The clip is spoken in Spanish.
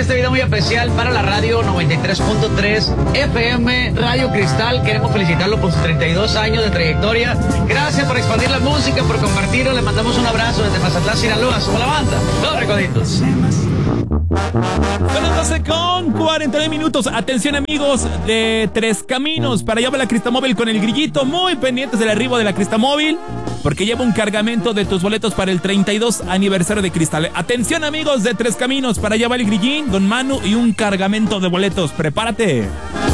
este video muy especial para la radio 93.3 FM Radio Cristal. Queremos felicitarlo por sus 32 años de trayectoria. Gracias por expandir la música, por compartirlo. Le mandamos un abrazo desde Mazatlán, Sinaloa. Somos la banda, Los Recoditos. Son las 12 con 49 minutos. Atención, amigos de Tres Caminos. Para allá va la Cristamóvil con el grillito. Muy pendientes del arribo de la Cristamóvil, porque lleva un cargamento de tus boletos para el 32 aniversario de Cristal. Atención, amigos de Tres Caminos. Para allá va el grillín, Don Manu y un cargamento de boletos. Prepárate.